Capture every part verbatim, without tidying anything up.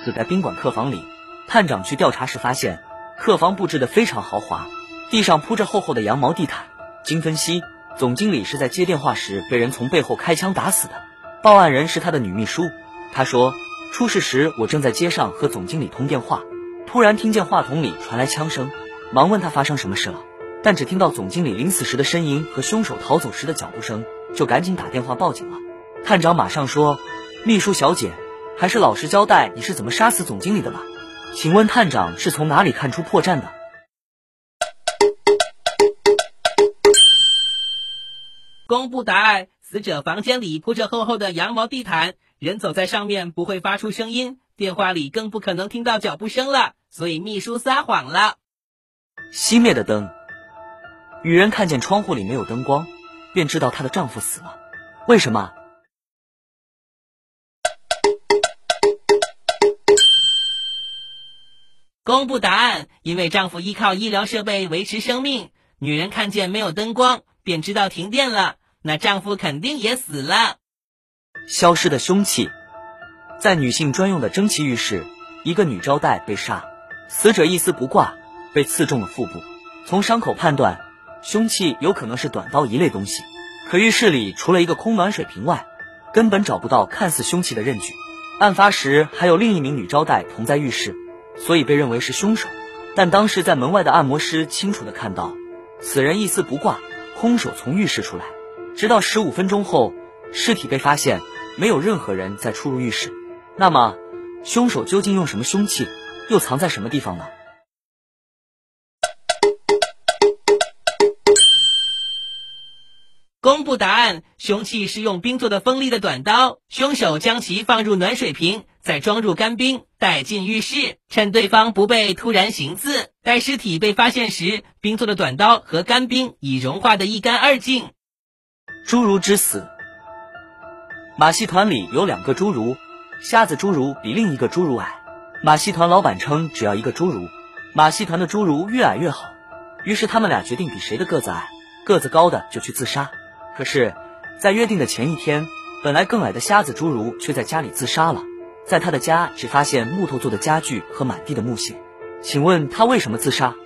死在宾馆客房里。探长去调查时发现，客房布置得非常豪华，地上铺着厚厚的羊毛地毯。经分析，总经理是在接电话时被人从背后开枪打死的。报案人是他的女秘书，她说，出事时我正在街上和总经理通电话，突然听见话筒里传来枪声，忙问他发生什么事了，但只听到总经理临死时的呻吟和凶手逃走时的脚步声，就赶紧打电话报警了。探长马上说，秘书小姐，还是老实交代你是怎么杀死总经理的吧。请问探长是从哪里看出破绽的？ 公布答案，死者房间里铺着厚厚的羊毛地毯，人走在上面不会发出声音，电话里更不可能听到脚步声了，所以秘书撒谎了。 熄灭的灯。女人看见窗户里没有灯光，便知道她的丈夫死了。为什么？ 公布答案，因为丈夫依靠医疗设备维持生命，女人看见没有灯光，便知道停电了，那丈夫肯定也死了。 消失的凶器。在女性专用的蒸汽浴室，一个女招待被杀，死者一丝不挂，被刺中了腹部。从伤口判断，凶器有可能是短刀一类东西，可浴室里除了一个空暖水瓶外，根本找不到看似凶器的刃具。案发时还有另一名女招待同在浴室，所以被认为是凶手。但当时在门外的按摩师清楚地看到，此人一丝不挂，空手从浴室出来。直到十五分钟后，尸体被发现，没有任何人再出入浴室。那么，凶手究竟用什么凶器，又藏在什么地方呢？ 公布答案，凶器是用冰做的锋利的短刀，凶手将其放入暖水瓶，再装入干冰，带进浴室，趁对方不备突然行刺。待尸体被发现时，冰做的短刀和干冰已融化得一干二净。 侏儒之死。马戏团里有两个侏儒，瞎子侏儒比另一个侏儒矮。马戏团老板称只要一个侏儒，马戏团的侏儒越矮越好，于是他们俩决定比谁的个子矮，个子高的就去自杀。可是，在约定的前一天，本来更矮的瞎子侏儒却在家里自杀了。在他的家只发现木头做的家具和满地的木屑。请问他为什么自杀？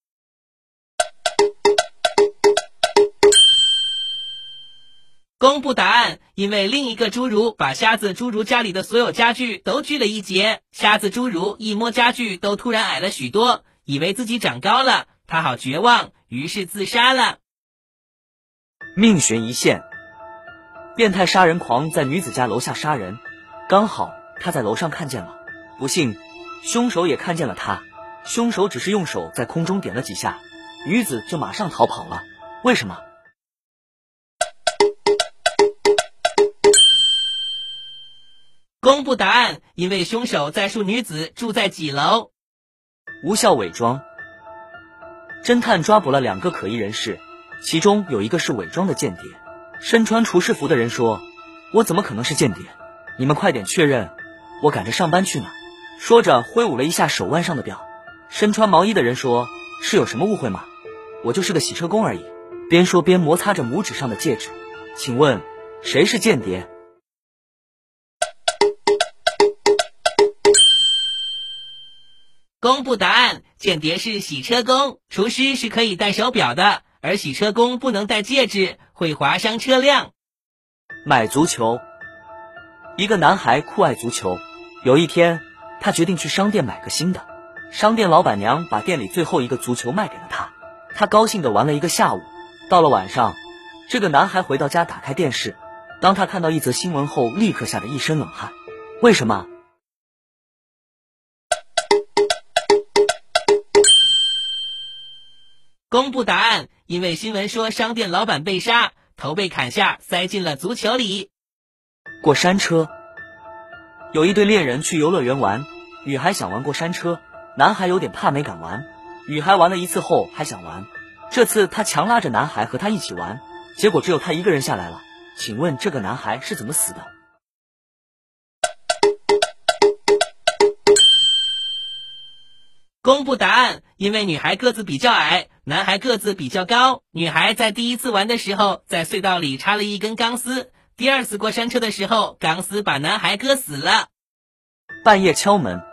公布答案，因为另一个侏儒把瞎子侏儒家里的所有家具都锯了一截，瞎子侏儒一摸家具都突然矮了许多，以为自己长高了，他好绝望，于是自杀了。 命悬一线。变态杀人狂在女子家楼下杀人，刚好他在楼上看见了，不幸凶手也看见了他。凶手只是用手在空中点了几下，女子就马上逃跑了。为什么？ 公布答案，因为凶手在述女子住在几楼。 无效伪装。侦探抓捕了两个可疑人士，其中有一个是伪装的间谍。身穿厨师服的人说，我怎么可能是间谍？你们快点确认，我赶着上班去呢。说着挥舞了一下手腕上的表。身穿毛衣的人说，是有什么误会吗？我就是个洗车工而已。边说边摩擦着拇指上的戒指。请问谁是间谍？ 公布答案，间谍是洗车工，厨师是可以戴手表的，而洗车工不能戴戒指，会划伤车辆。 买足球。一个男孩酷爱足球，有一天他决定去商店买个新的。商店老板娘把店里最后一个足球卖给了他，他高兴地玩了一个下午。到了晚上，这个男孩回到家打开电视，当他看到一则新闻后，立刻吓得一身冷汗。为什么？ 公布答案，因为新闻说商店老板被杀，头被砍下，塞进了足球里。 过山车。有一对恋人去游乐园玩，女孩想玩过山车，男孩有点怕没敢玩。女孩玩了一次后还想玩，这次她强拉着男孩和她一起玩，结果只有她一个人下来了。请问这个男孩是怎么死的？ 公布答案，因为女孩个子比较矮，男孩个子比较高。女孩在第一次玩的时候，在隧道里插了一根钢丝，第二次过山车的时候，钢丝把男孩割死了。 半夜敲门。